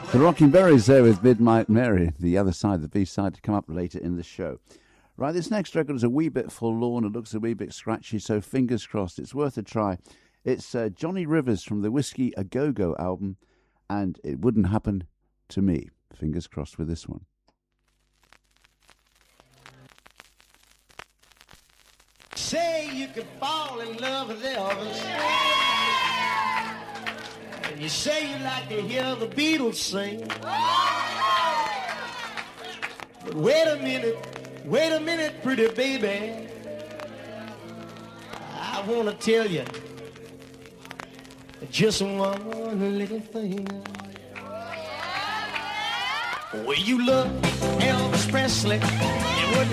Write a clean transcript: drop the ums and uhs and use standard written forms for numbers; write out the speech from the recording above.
The Rocking Berries there with Midnight Mary, the other side, the B-side, to come up later in the show. Right, this next record is a wee bit forlorn. It looks a wee bit scratchy, so fingers crossed. It's worth a try. It's Johnny Rivers from the Whiskey A Go-Go album, and It Wouldn't Happen to Me. Fingers crossed with this one. Say you could fall in love with Elvis. And you say you like to hear the Beatles sing. But wait a minute, pretty baby. I want to tell you just one little thing. Well, you love Elvis Presley.